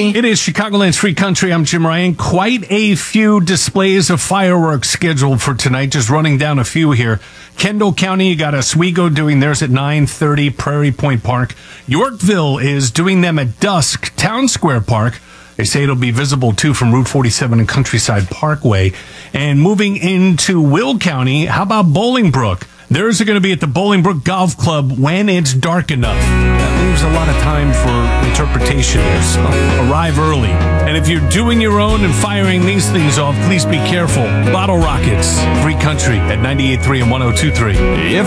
Country. It is Chicagoland's Free Country. I'm Jim Ryan. Quite a few displays of fireworks scheduled for tonight. Just running down a few here. Kendall County, you got Oswego doing theirs at 9:30, Prairie Point Park. Yorkville is doing them at dusk, Town Square Park. They say it'll be visible, too, from Route 47 and Countryside Parkway. And moving into Will County, how about Bolingbrook? Theirs are going to be at the Bolingbrook Golf Club when it's dark enough. That leaves a lot of time for interpretation here, so arrive early. And if you're doing your own and firing these things off, please be careful. Bottle rockets, Free Country at 98.3 and 102.3.